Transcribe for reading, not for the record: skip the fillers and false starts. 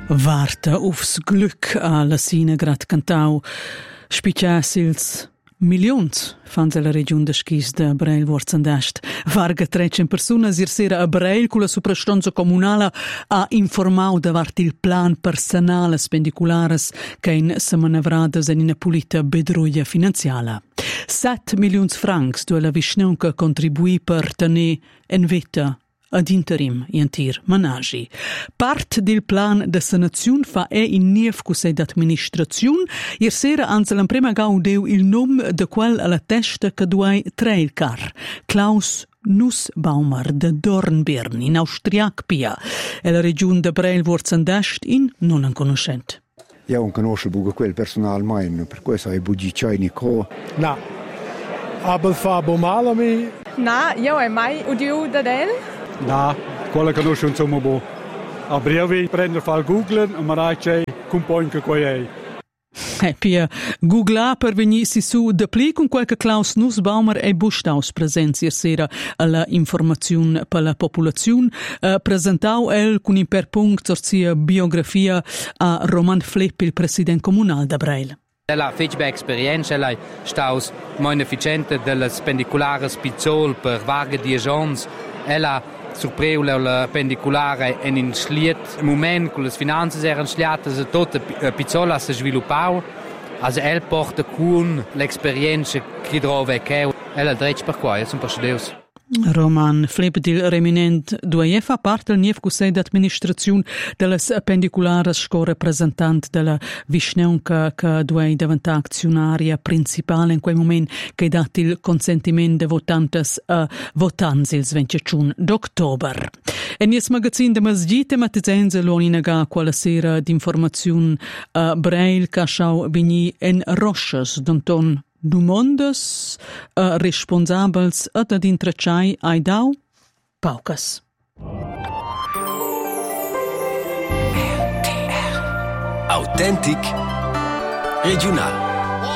Warte aufs Glück alla Sina grad cantau spicciasils milions fans alla region de Schis de Breil Vorzandest. Varga 300 personas ier sera a Breil con la suprastonza comunala ha informau davart il plan personale spendiculares che in semanavradas in una pulita bedruia finanziala. 7 milions francs do la Vischneunca contribuì per tenere en vita ad interim iantir managi. Part del plan de sanaziun fa in niev cusei d'administraziun. Ier sera anzel en prima gaudeu il nom de quel alla testa che duai trailcar. Klaus Nussbaumer de Dornbirn in Austriac Pia e la region de Breil Vorzandest in non en conoscent. Io non conosco buca quel personal mai, per questo è bugiccai nico. No. Aber fa bo mal a me. Na, io è mai udiu da del? No, quello conosco insomma bo. A brevi prendo fal Google e marai con point che qua è. Pia Google per venir si su de pli con quel che Klaus Nussbaumer e Bustaus presenza ier sera alla informazione per la popolazione. Presentau el con in perpunct sorcia biografia a Roman Flepp, il presidente comunale da Breil. La feedback esperienza è staus moins efficiente delle spendiculares pizzol per varie diejons. Ella surpreu la pendiculare en in schliet moment con le finanze eran schliate se tot pizzola se sviluppau as el porta con l'esperienza che drove che ella dretsch per qua son passedeus. Roman Flepp dil reminent duaie fa parte del niev cusei d'administraziun delles pendiculares sco representant della Vischneunca che duai diventa aczionaria principale in quel moment che dat il consentiment de votantes a votants il 21 d'october. En nies magazin de masgite matizenze l'oninaga quella sera d'informaziun a Breil ca schau vegni en roches d'Anton Dumondes responsabels ad intrecciai ai dau paucas. Authentic regional.